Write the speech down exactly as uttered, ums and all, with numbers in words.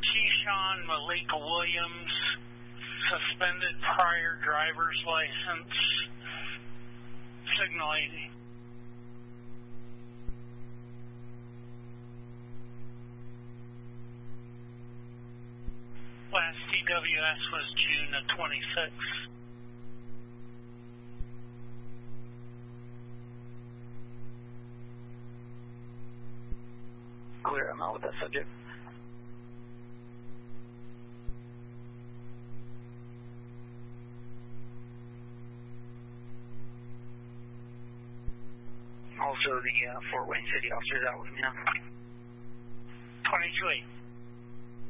Keyshawn Malika Williams, suspended prior driver's license, signal eighty. Last T W S was June the twenty-sixth. Clear, I'm out with that subject. Also, the uh, Fort Wayne City officers out with me now. twenty-two eight.